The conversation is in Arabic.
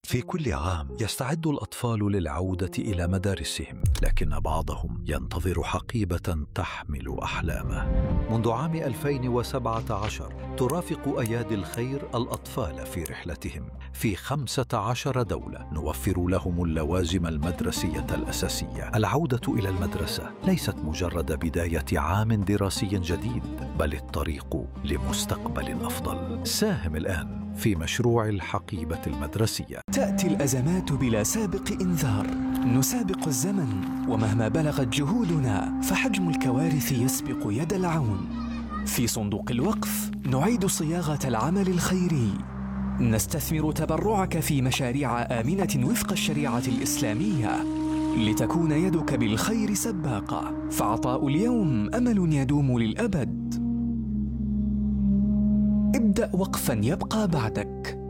في كل عام يستعد الأطفال للعودة إلى مدارسهم، لكن بعضهم ينتظر حقيبة تحمل أحلامه. منذ عام 2017 ترافق أيادي الخير الأطفال في رحلتهم في 15 دولة، نوفر لهم اللوازم المدرسية الأساسية. العودة إلى المدرسة ليست مجرد بداية عام دراسي جديد، بل الطريق لمستقبل أفضل. ساهم الآن في مشروع الحقيبة المدرسية. تأتي الأزمات بلا سابق إنذار، نسابق الزمن، ومهما بلغت جهودنا فحجم الكوارث يسبق يد العون. في صندوق الوقف نعيد صياغة العمل الخيري، نستثمر تبرعك في مشاريع آمنة وفق الشريعة الإسلامية لتكون يدك بالخير سباقة، فعطاء اليوم أمل يدوم للأبد. ابدأ وقفا يبقى بعدك.